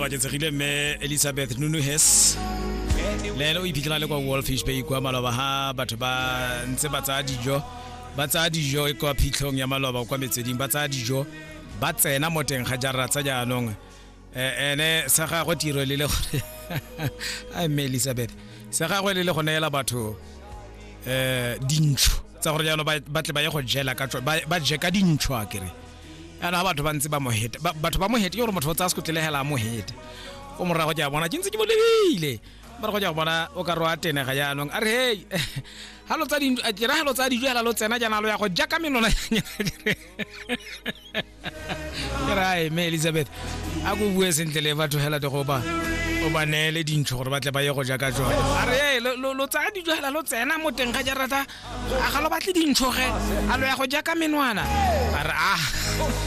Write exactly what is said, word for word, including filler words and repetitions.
oketsegile me Elizabeth Nunuhes le le o iphitlhela le kwa Wolfish Bay kwa maloba ha batho ba ntse ba tsa dijo ba tsa dijo e kwa phitlhong ya maloba kwa metseding ba tsa dijo ba tsena mo teng ga jarra tsa jaanong eh ene sa ga go tiro le le gore ai me Elizabeth sa ga go le le go neela batho eh dintsho tsa gore jaanong ba tle ba ye go jela ka ba je ka dintsho a kere ana batho ba ntse ba mohete batho ba mohete yo re motho o tsa se go tlelela mohete o morago ja bona ke ntse ke bolebile ba go ja bona o ka ro atene ga jaanong a re hey halo tsa di a dira halo tsa di jela lo tsena jana lo ya go ja ka menona right me Elizabeth a go bue sentle le batho hela de go ba o ba nele dintsho gore ba tle ba ye go ja ka jona a re lo lo tsa di jela lo tsena mo teng ga jarata a ga lo batle dintsho ge a lo ya go ja ka menwana a re ah